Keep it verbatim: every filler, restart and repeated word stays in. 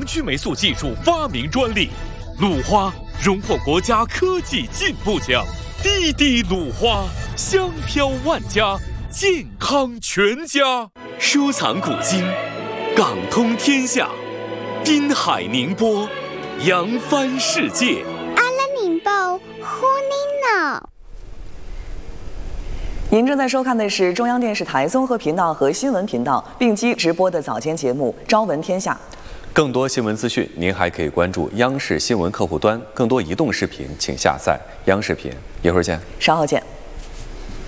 长曲霉素技术发明专利，鲁花荣获国家科技进步奖。滴滴鲁花，香飘万家，健康全家。收藏古今，港通天下，滨海宁波，扬帆世界。 阿拉宁报呼你脑。 您正在收看的是中央电视台综合频道和新闻频道并机直播的早间节目《朝闻天下》。 更多新闻资讯，您还可以关注央视新闻客户端。更多移动视频，请下载央视频。一会儿见， 稍后见。